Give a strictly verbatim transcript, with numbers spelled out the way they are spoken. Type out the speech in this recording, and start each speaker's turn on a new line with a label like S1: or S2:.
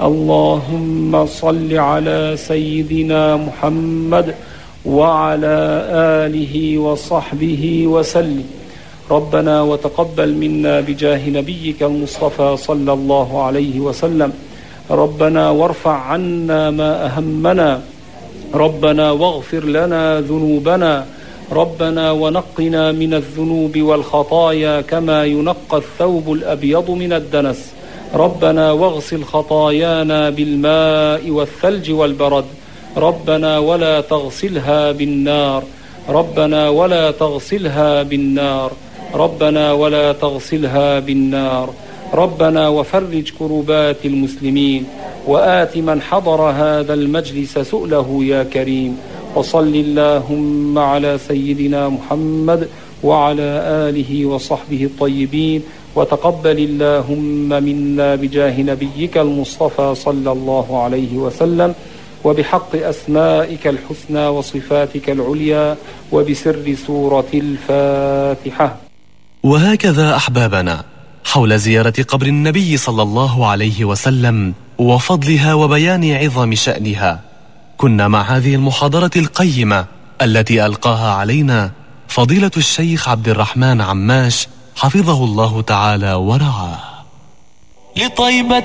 S1: اللهم صل على سيدنا محمد وعلى آله وصحبه وسلم. ربنا وتقبل منا بجاه نبيك المصطفى صلى الله عليه وسلم. ربنا وارفع عنا ما أهمنا. ربنا واغفر لنا ذنوبنا. ربنا ونقنا من الذنوب والخطايا كما ينقى الثوب الأبيض من الدنس. ربنا واغسل خطايانا بالماء والثلج والبرد. ربنا ولا تغسلها بالنار. ربنا ولا تغسلها بالنار. ربنا ولا تغسلها بالنار. ربنا وفرج كربات المسلمين وآت من حضر هذا المجلس سؤله يا كريم. وصل اللهم على سيدنا محمد وعلى آله وصحبه الطيبين. وتقبل اللهم منا بجاه نبيك المصطفى صلى الله عليه وسلم وبحق أسمائك الحسنى وصفاتك العليا وبسر سورة الفاتحة.
S2: وهكذا أحبابنا حول زيارة قبر النبي صلى الله عليه وسلم وفضلها وبيان عظم شأنها كنا مع هذه المحاضرة القيمة التي ألقاها علينا فضيلة الشيخ عبد الرحمن عماش حفظه الله تعالى ورعاه. لطيبة